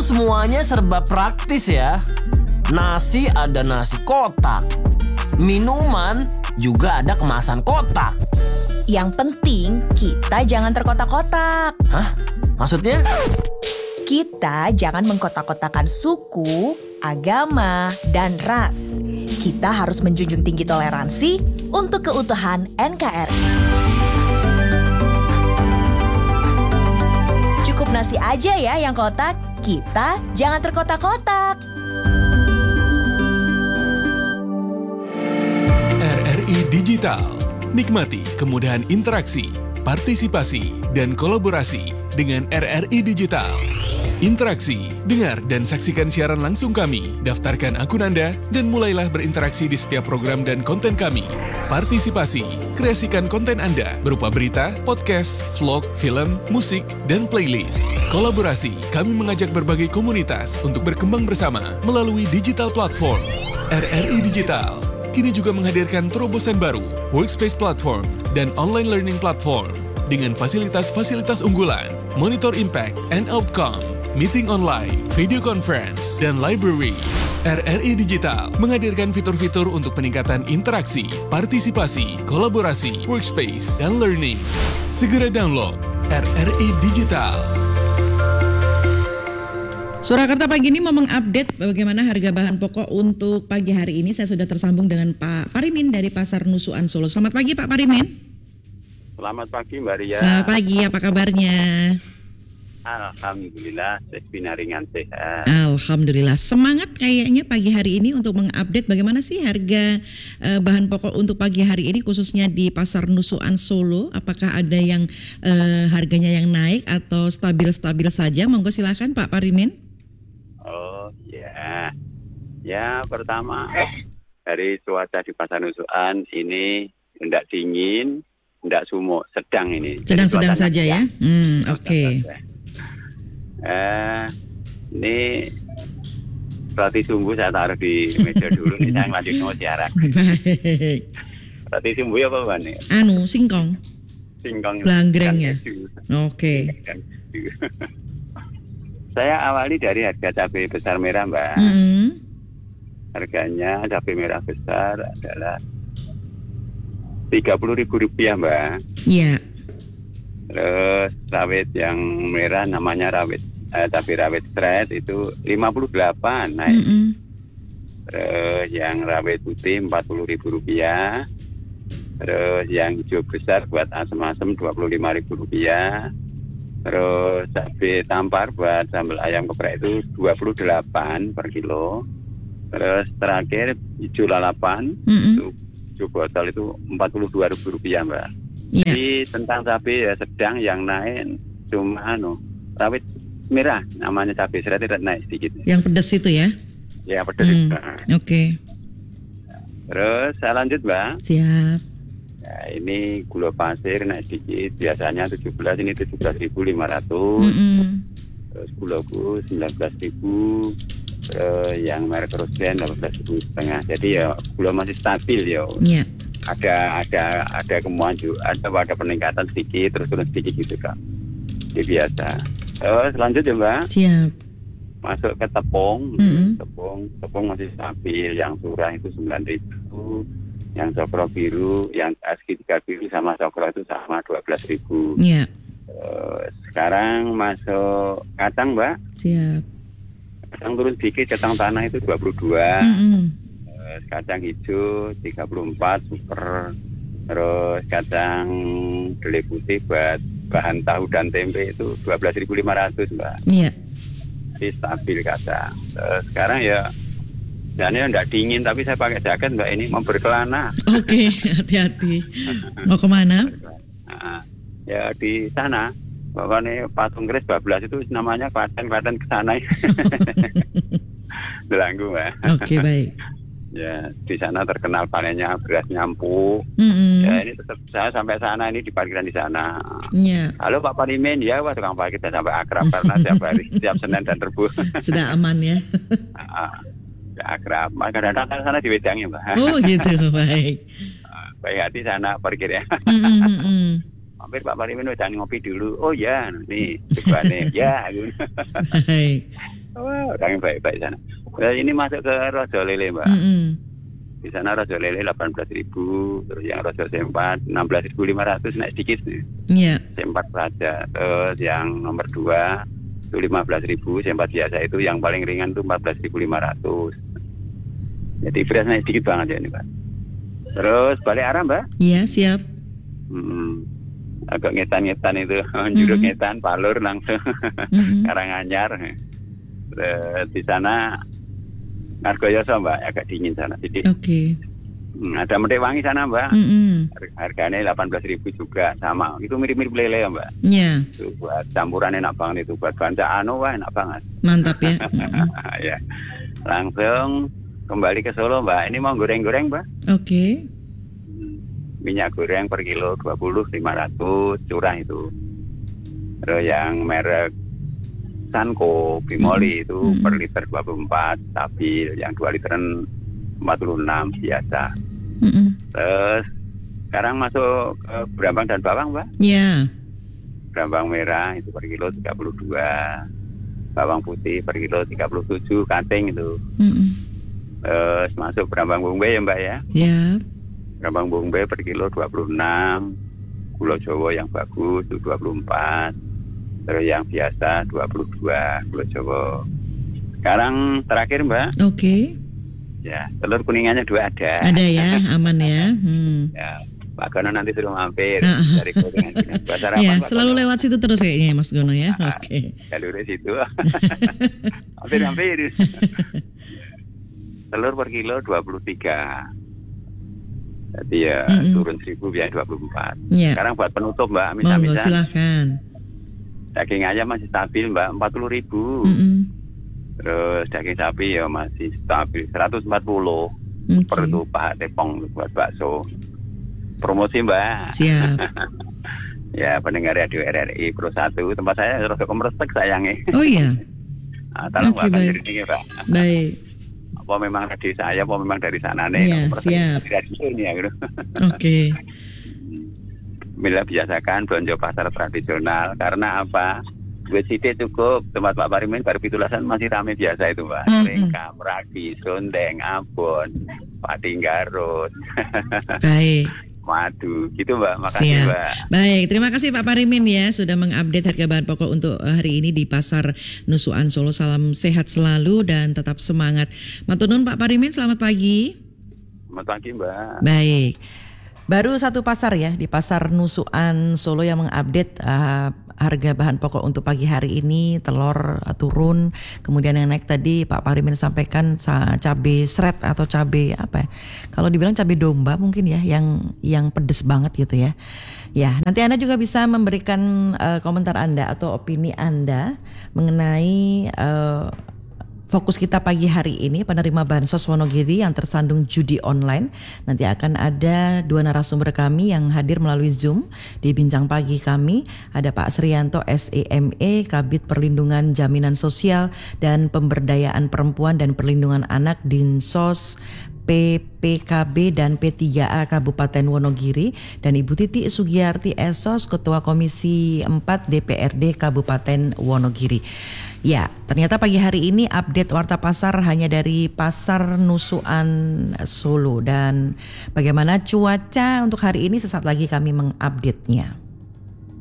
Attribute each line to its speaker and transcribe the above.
Speaker 1: semuanya serba praktis ya. Nasi ada nasi kotak. Minuman juga ada kemasan kotak.
Speaker 2: Yang penting kita jangan terkotak-kotak.
Speaker 1: Hah? Maksudnya?
Speaker 2: Kita jangan mengkotak-kotakan suku, agama, dan ras. Kita harus menjunjung tinggi toleransi untuk keutuhan NKRI. Cukup nasi aja ya yang kotak. Kita jangan terkotak-kotak.
Speaker 3: RRI Digital. Nikmati kemudahan interaksi, partisipasi, dan kolaborasi dengan RRI Digital. Interaksi, dengar dan saksikan siaran langsung kami, daftarkan akun Anda, dan mulailah berinteraksi di setiap program dan konten kami. Partisipasi, kreasikan konten Anda berupa berita, podcast, vlog, film, musik, dan playlist. Kolaborasi, kami mengajak berbagai komunitas untuk berkembang bersama melalui digital platform. RRI Digital kini juga menghadirkan terobosan baru, workspace platform, dan online learning platform dengan fasilitas-fasilitas unggulan, monitor impact and outcome, meeting online, video conference, dan library. RRI Digital menghadirkan fitur-fitur untuk peningkatan interaksi, partisipasi, kolaborasi, workspace, dan learning. Segera download RRI Digital.
Speaker 4: Surakarta pagi ini mau mengupdate bagaimana harga bahan pokok untuk pagi hari ini. Saya sudah tersambung dengan Pak Parimin dari Pasar Nusukan Solo. Selamat pagi Pak Parimin.
Speaker 5: Selamat pagi Mbak Ria.
Speaker 4: Selamat pagi, apa kabarnya?
Speaker 5: Alhamdulillah, ringan sehat.
Speaker 4: Alhamdulillah, semangat kayaknya pagi hari ini untuk mengupdate bagaimana sih harga bahan pokok untuk pagi hari ini khususnya di Pasar Nusukan Solo. Apakah ada yang harganya yang naik atau stabil-stabil saja? Monggo silakan Pak Parimin.
Speaker 5: Oh ya pertama dari cuaca di Pasar Nusukan ini tidak dingin, tidak sumuk, sedang ini.
Speaker 4: Sedang-sedang saja ya. Oke.
Speaker 5: Ini roti sumbu saya taruh di meja dulu nih, saya lanjut mau siaran.
Speaker 4: Baik.
Speaker 5: Roti sumbu ya apa nih?
Speaker 4: Singkong.
Speaker 5: Singkong.
Speaker 4: Belanggreng ya. Oke.
Speaker 5: Saya awali dari harga cabai besar merah Mbak. Harganya cabai merah besar adalah Rp30.000 Mbak.
Speaker 4: Iya.
Speaker 5: Terus rawit yang merah namanya cabai rawit stress itu 58 naik. Terus yang rawit putih Rp40.000. Terus yang hijau besar buat asem-asem Rp25.000. Terus cabai tampar buat sambal ayam geprek itu 28 per kilo. Terus terakhir hijau lalapan itu hijau botol itu Rp42.000 Mbak.
Speaker 4: Yeah.
Speaker 5: Jadi tentang cabai ya sedang, yang naik cuma rawit merah namanya cabai serat tidak naik sedikit.
Speaker 4: Yang pedas itu ya?
Speaker 5: Ya pedas.
Speaker 4: Oke.
Speaker 5: Terus saya lanjut Mbak.
Speaker 4: Siap.
Speaker 5: Ya, ini gula pasir naik sedikit, biasanya 17, ini 17.500. Terus gula ku 19.000. Yang merek Rosen 18.500. Jadi ya gula masih stabil ya.
Speaker 4: Iya.
Speaker 5: Ada kemauan juga, ada peningkatan sedikit terus turun sedikit gitu Kak. Jadi biasa. Terus lanjut ya Mbak.
Speaker 4: Siap.
Speaker 5: Masuk ke tepung. Tepung masih stabil, yang surah itu 9.000. Yang cokro biru, yang SG3 biru sama cokro itu sama 12.000.
Speaker 4: Iya.
Speaker 5: Sekarang masuk kacang Mbak.
Speaker 4: Siap.
Speaker 5: Kacang turun sedikit, kacang tanah itu 22. Kacang hijau 34 super. Terus kacang dele putih buat bahan tahu dan tempe itu 12.500 Mbak.
Speaker 4: Iya.
Speaker 5: Jadi stabil kacang. Sekarang ya jangan enggak dingin, tapi saya pakai jaket Mbak, ini mau berkelana.
Speaker 4: Oke, hati-hati. Mau kemana?
Speaker 5: Ya di sana. Bapak nih Patung Kris Bablas itu namanya Klaten ke sana. Delanggu Mbak.
Speaker 4: Oke, baik.
Speaker 5: Ya di sana terkenal panennya beras nyampu. Ya ini tetap saya sampai sana, ini di parkiran di sana.
Speaker 4: Iya.
Speaker 5: Halo Pak Parimin, ya wah tukang parkir kita sampai akrab karena tiap hari, tiap Senin dan Rabu.
Speaker 4: Sudah aman ya.
Speaker 5: Ya akrab. Kadang-kadang kan sana diwedangnya Mbak.
Speaker 4: Oh gitu, baik.
Speaker 5: Baik hati sana parkir ya. Mampir Pak Parimin, jangan ngopi dulu. Oh ya, nih, coba nih. Ya.
Speaker 4: Baik.
Speaker 5: Orangnya baik-baik sana. Nah, ini masuk ke rojo lele, Mbak. Di sana rojo lele 18.000, terus yang rojo C4 16.500, naik sedikit nih.
Speaker 4: Iya.
Speaker 5: C4 saja. Terus yang nomor 2 itu 15.000, C4 biasa itu yang paling ringan itu 14.500. Jadi beras naik sedikit banget ya ini, Pak. Terus balik arah, Mbak?
Speaker 4: Iya, siap.
Speaker 5: Agak ngetan-ngetan itu, juruk ngetan, Palur langsung, Karanganyar. Di sana Margoyoso, Mbak, agak dingin sana sedikit.
Speaker 4: Oke.
Speaker 5: Ada Metik Wangi sana, Mbak. Harganya 18.000 juga, sama. Itu mirip-mirip lele ya, Mbak.
Speaker 4: Iya.
Speaker 5: Itu buat campuran enak banget itu, buat bancaan wah enak banget.
Speaker 4: Mantap ya.
Speaker 5: Ya. Langsung kembali ke Solo, Mbak. Ini mau goreng-goreng, Mbak.
Speaker 4: Oke.
Speaker 5: Minyak goreng per kilo 20.500, curah itu. Terus yang merek Sanko Bimoli itu per liter 24, stabil. Yang 2 literan 46 biasa. Terus sekarang masuk ke Brambang dan Bawang, Mbak.
Speaker 4: Iya.
Speaker 5: Brambang merah itu per kilo 32, bawang putih per kilo 37, kating itu. Terus masuk Brambang Bombay ya, Mbak ya.
Speaker 4: Iya.
Speaker 5: Brambang Bombay per kilo 26, gula Jawa yang bagus itu 24, terus yang biasa 22 gula Jawa. Sekarang terakhir, Mbak.
Speaker 4: Oke.
Speaker 5: Ya, telur kuningannya 2 ada.
Speaker 4: Ada ya, aman ya.
Speaker 5: Ya, Pak Gono nanti suruh mampir dari kuningan.
Speaker 4: Ya, selalu lewat situ terus kayaknya Mas Gono ya. Oke.
Speaker 5: Jalurnya situ. Hampir. Telur per kilo 23. Jadi ya turun 1.000 biar 24.
Speaker 4: Ya.
Speaker 5: Sekarang buat penutup, Mbak,
Speaker 4: Monggo,
Speaker 5: misal
Speaker 4: silahkan.
Speaker 5: daging ayam masih stabil, Mbak, 40.000. Terus daging sapi ya masih stabil 140. Per itu Pak Tepong buat bakso. Promosi, Mbak.
Speaker 4: Siap.
Speaker 5: Ya, pendengar radio RRI Pro 1, tempat saya rada kemresek sayangnya.
Speaker 4: Oh iya.
Speaker 5: Tolong
Speaker 4: Oke,
Speaker 5: Mbak
Speaker 4: baik.
Speaker 5: ini, Pak.
Speaker 4: Baik.
Speaker 5: Apa memang radio saya, apa memang dari sana nih?
Speaker 4: Iya, siap.
Speaker 5: Radio ini ya, gitu.
Speaker 4: Oke.
Speaker 5: Bila biasakan belanja pasar tradisional, karena apa? Duit sidik cukup, tempat Pak Parimin baru Pitulasan masih ramai biasa itu, Mbak. Ringkam, Ragi, Sondeng, Abon, Pati Garut.
Speaker 4: Baik.
Speaker 5: Madu, gitu, Mbak. Makasih,
Speaker 4: Siap.
Speaker 5: Mbak.
Speaker 4: Baik, terima kasih Pak Parimin ya sudah mengupdate harga bahan pokok untuk hari ini di Pasar Nusukan Solo. Salam sehat selalu dan tetap semangat. Matur nuwun Pak Parimin, selamat pagi.
Speaker 5: Selamat pagi, Mbak.
Speaker 4: Baik. Baru satu pasar ya di Pasar Nusukan Solo yang mengupdate harga bahan pokok untuk pagi hari ini. Telur turun, kemudian yang naik tadi Pak Parimin sampaikan cabai seret atau cabai apa ya? Kalau dibilang cabai domba mungkin ya, yang pedes banget gitu ya. Ya, nanti Anda juga bisa memberikan komentar Anda atau opini Anda mengenai fokus kita pagi hari ini, penerima Bansos Wonogiri yang tersandung judi online. Nanti akan ada 2 narasumber kami yang hadir melalui Zoom di Bincang Pagi kami. Ada Pak Srianto SEME, Kabid Perlindungan Jaminan Sosial dan Pemberdayaan Perempuan dan Perlindungan Anak Dinsos PPKB dan P3A Kabupaten Wonogiri, dan Ibu Titi Sugiyarti Esos, Ketua Komisi 4 DPRD Kabupaten Wonogiri. Ya, ternyata pagi hari ini update warta pasar hanya dari Pasar Nusukan Solo. Dan bagaimana cuaca untuk hari ini sesaat lagi kami mengupdate-nya.